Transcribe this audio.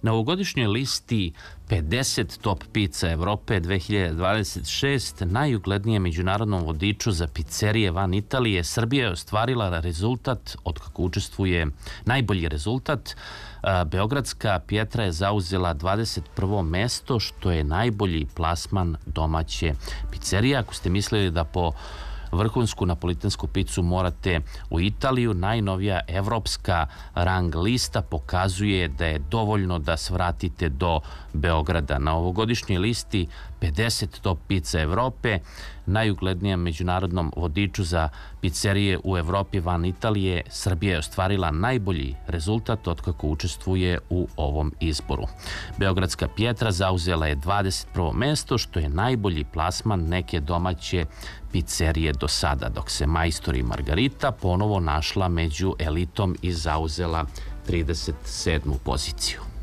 Na ovogodišnjoj listi 50 top pizza Evrope 2026, najuglednije međunarodnom vodiču za pizzerije van Italije, Srbija je ostvarila rezultat, otkako učestvuje najbolji rezultat. Beogradska Pietra je zauzela 21. mesto, što je najbolji plasman domaće pizzerije. Ako ste mislili da po vrhunsku napolitansku picu morate u Italiju, najnovija evropska rang lista pokazuje da je dovoljno da svratite do Beograda. Na ovogodišnjoj listi 50 top pizza Evrope, najuglednijem međunarodnom vodiču za pizzerije u Evropi van Italije, Srbija je ostvarila najbolji rezultat otkako učestvuje u ovom izboru. Beogradska Pietra zauzela je 21. mesto, što je najbolji plasman neke domaće pizzerije do sada, dok se Majstor i Margarita ponovo našla među elitom i zauzela 37. poziciju.